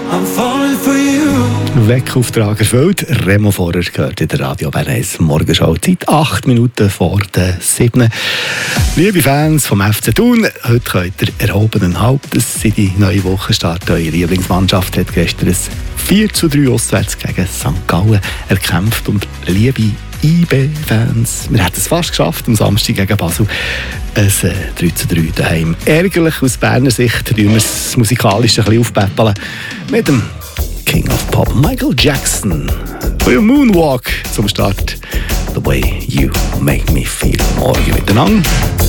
I'm falling for you. Weckauftrag erfüllt. Remo Vorer gehört in der Radio Bern 1 Morgenschau-Zeit. 8 Minuten vor der 7. Liebe Fans vom FC Thun, heute könnt ihr erhobenen Hauptes in die neue Woche starten. Eure Lieblingsmannschaft hat gestern ein 4:3 auswärts gegen St. Gallen erkämpft. Und liebe IB-Fans, wir hätten es fast geschafft, am Samstag gegen Basel ein 3:3 daheim. Ärgerlich aus Berner Sicht, tun wir es musikalisch ein bisschen aufpäppeln mit dem King of Pop, Michael Jackson. Für Moonwalk zum Start. The way you make me feel. Morgen miteinander.